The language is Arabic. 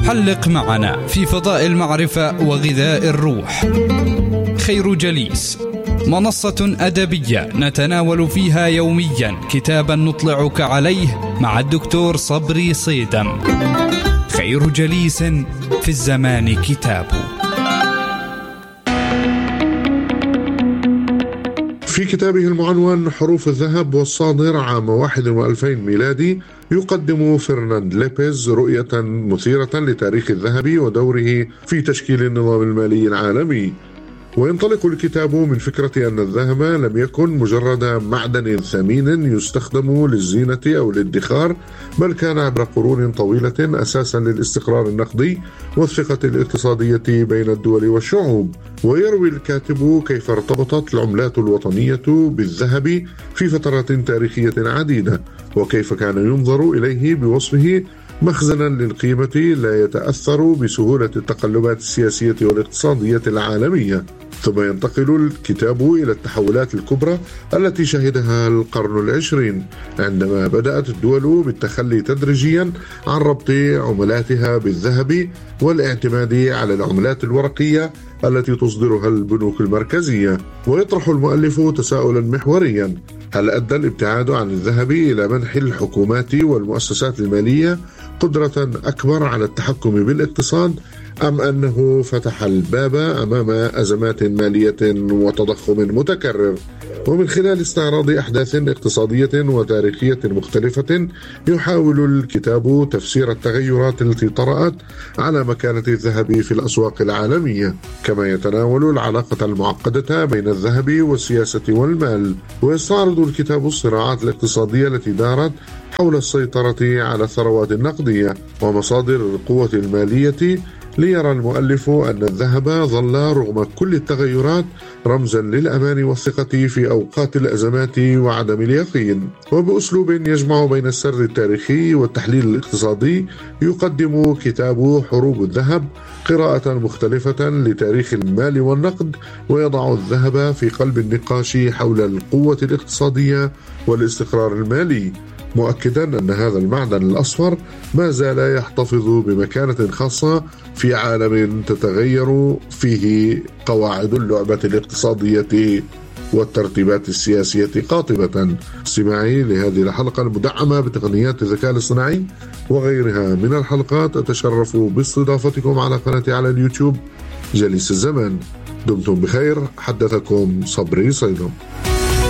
حلق معنا في فضاء المعرفة وغذاء الروح. خير جليس، منصة أدبية نتناول فيها يوميا كتابا نطلعك عليه مع الدكتور صبري صيدم. خير جليس في الزمان كتابه. في كتابه المعنون حروف الذهب والصادر عام 21 ميلادي، يقدم فرناند ليبيز رؤية مثيرة لتاريخ الذهب ودوره في تشكيل النظام المالي العالمي. وينطلق الكتاب من فكرة أن الذهب لم يكن مجرد معدن ثمين يستخدم للزينة أو الادخار، بل كان عبر قرون طويلة أساسا للاستقرار النقدي والثقة الاقتصادية بين الدول والشعوب. ويروي الكاتب كيف ارتبطت العملات الوطنية بالذهب في فترات تاريخية عديدة، وكيف كان ينظر إليه بوصفه مخزنا للقيمة لا يتأثر بسهولة التقلبات السياسية والاقتصادية العالمية. ثم ينتقل الكتاب إلى التحولات الكبرى التي شهدها القرن العشرين، عندما بدأت الدول بالتخلي تدريجيا عن ربط عملاتها بالذهب والاعتماد على العملات الورقية التي تصدرها البنوك المركزية. ويطرح المؤلف تساؤلا محوريا: هل أدى الابتعاد عن الذهب إلى منح الحكومات والمؤسسات المالية قدرة أكبر على التحكم بالاقتصاد، أم أنه فتح الباب أمام أزمات مالية وتضخم متكرر؟ ومن خلال استعراض أحداث اقتصادية وتاريخية مختلفة، يحاول الكتاب تفسير التغيرات التي طرأت على مكانة الذهب في الأسواق العالمية، كما يتناول العلاقة المعقدة بين الذهب والسياسة والمال. ويستعرض الكتاب الصراعات الاقتصادية التي دارت حول السيطرة على الثروات النقدية ومصادر القوة المالية، ليرى المؤلف أن الذهب ظل رغم كل التغيرات رمزا للأمان والثقة في أوقات الأزمات وعدم اليقين. وبأسلوب يجمع بين السرد التاريخي والتحليل الاقتصادي، يقدم كتاب حروب الذهب قراءة مختلفة لتاريخ المال والنقد، ويضع الذهب في قلب النقاش حول القوة الاقتصادية والاستقرار المالي، مؤكدا أن هذا المعدن الأصفر ما زال يحتفظ بمكانة خاصة في عالم تتغير فيه قواعد اللعبة الاقتصادية والترتيبات السياسية قاطبة. استماعي لهذه الحلقة المدعمة بتقنيات الذكاء الاصطناعي وغيرها من الحلقات، أتشرف باستضافتكم على قناتي على اليوتيوب جليس الزمان. دمتم بخير، حدثكم صبري صيدم.